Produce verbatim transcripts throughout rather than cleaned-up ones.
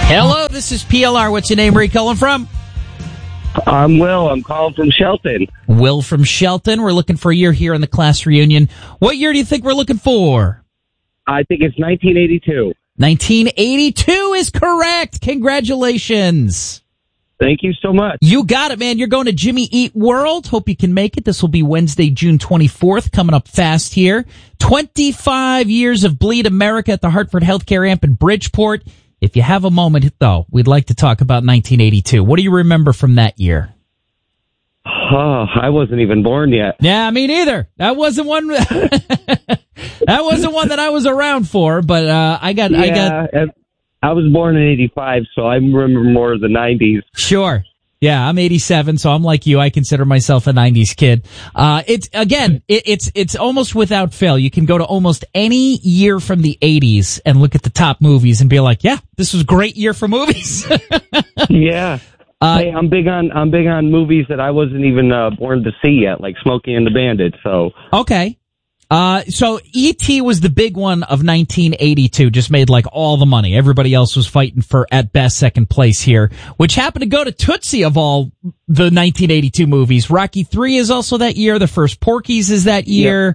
Hello, this is P L R. What's your name? Where are you calling from? I'm Will. I'm calling from Shelton. Will from Shelton. We're looking for a year here in the class reunion. What year do you think we're looking for? I think it's nineteen eighty-two. nineteen eighty-two is correct. Congratulations. Thank you so much. You got it, man. You're going to Jimmy Eat World. Hope you can make it. This will be Wednesday, June twenty-fourth, coming up fast here. twenty-five years of Bleed America at the Hartford Healthcare Amp in Bridgeport. If you have a moment, though, we'd like to talk about nineteen eighty-two. What do you remember from that year? Oh, I wasn't even born yet. Yeah, me neither. That wasn't one. That wasn't one that I was around for. But uh, I got. Yeah, I got. I was born in eighty-five, so I remember more of the nineties. Sure. Yeah, I'm eighty-seven, so I'm like you. I consider myself a nineties kid. Uh, it's, again, it, it's, it's almost without fail. You can go to almost any year from the eighties and look at the top movies and be like, yeah, this was a great year for movies. Yeah. Uh, hey, I'm big on, I'm big on movies that I wasn't even, uh, born to see yet, like Smokey and the Bandit, so. Okay. Uh, so E T was the big one of nineteen eighty-two, just made like all the money. Everybody else was fighting for, at best, second place here, which happened to go to Tootsie of all the nineteen eighty-two movies. Rocky three is also that year. The first Porky's is that year.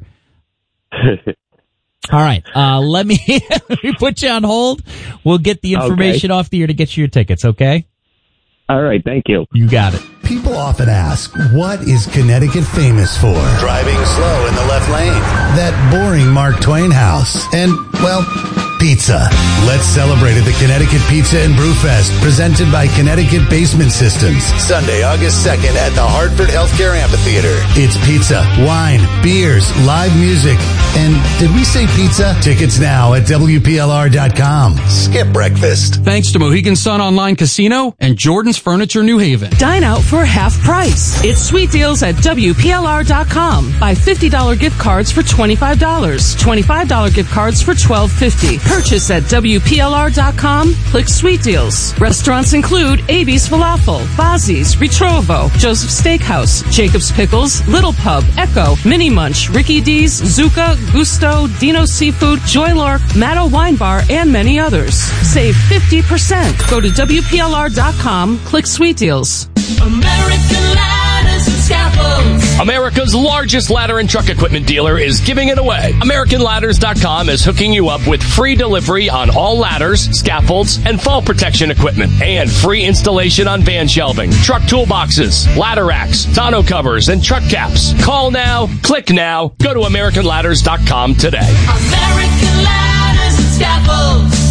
Yep. All right. Uh, let me, let me put you on hold. We'll get the information Okay. off the air to get you your tickets, okay? All right, thank you. You got it. People often ask, what is Connecticut famous for? Driving slow in the left lane. That boring Mark Twain house. And, well, pizza. Let's celebrate at the Connecticut Pizza and Brew Fest, presented by Connecticut Basement Systems. Sunday, August second at the Hartford Healthcare Amphitheater. It's pizza, wine, beers, live music. And did we say pizza? Tickets now at W P L R dot com. Skip breakfast. Thanks to Mohegan Sun Online Casino and Jordan's Furniture New Haven. Dine out for half price. It's sweet deals at W P L R dot com. Buy fifty dollars gift cards for twenty-five dollars. twenty-five dollars gift cards for twelve fifty. Purchase at W P L R dot com. Click sweet deals. Restaurants include A B's Falafel, Bazzi's, Ritrovo, Joseph's Steakhouse, Jacob's Pickles, Little Pub, Echo, Mini Munch, Ricky D's, Zuka, Gusto, Dino Seafood, Joy Lark, Matto Wine Bar, and many others. Save fifty percent. Go to W P L R dot com. Click sweet deals. American Ladders and Scaffolds. America's largest ladder and truck equipment dealer is giving it away. American Ladders dot com is hooking you up with free delivery on all ladders, scaffolds, and fall protection equipment, and free installation on van shelving, truck toolboxes, ladder racks, tonneau covers, and truck caps. Call now, click now, go to American Ladders dot com today. American Ladders and Scaffolds.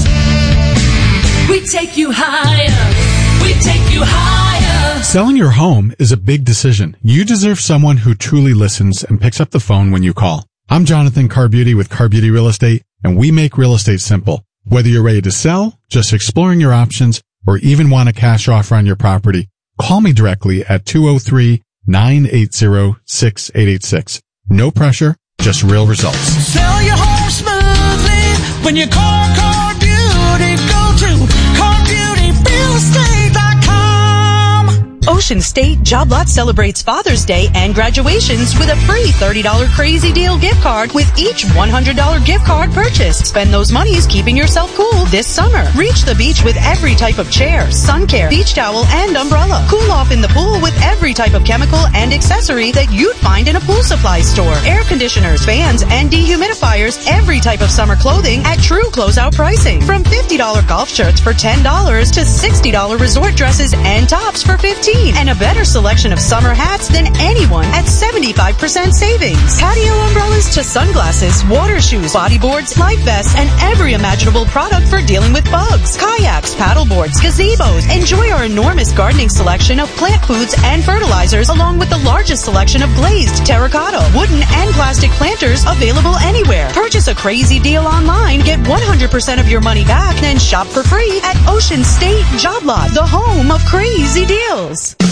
We take you higher. We take you higher. Selling your home is a big decision. You deserve someone who truly listens and picks up the phone when you call. I'm Jonathan Carbeauty with Carbeauty Real Estate, and we make real estate simple. Whether you're ready to sell, just exploring your options, or even want a cash offer on your property, call me directly at two oh three, nine eight zero, six eight eight six. No pressure, just real results. Sell your home smoothly when you call Carbeauty. Go to car beauty real estate dot com. Ocean State Job Lot celebrates Father's Day and graduations with a free thirty dollars Crazy Deal gift card with each one hundred dollars gift card purchased. Spend those monies keeping yourself cool this summer. Reach the beach with every type of chair, sun care, beach towel, and umbrella. Cool off in the pool with every type of chemical and accessory that you'd find in a pool supply store. Air conditioners, fans, and dehumidifiers. Every type of summer clothing at true closeout pricing. From fifty dollars golf shirts for ten dollars to sixty dollars resort dresses and tops for fifteen dollars. And a better selection of summer hats than anyone at seventy-five percent savings. Patio umbrellas to sunglasses, water shoes, bodyboards, life vests, and every imaginable product for dealing with bugs. Kayaks, paddleboards, gazebos. Enjoy our enormous gardening selection of plant foods and fertilizers, along with the largest selection of glazed, terracotta, wooden, and plastic planters available anywhere. Purchase a Crazy Deal online, get one hundred percent of your money back, then shop for free at Ocean State Job Lot, the home of crazy deals.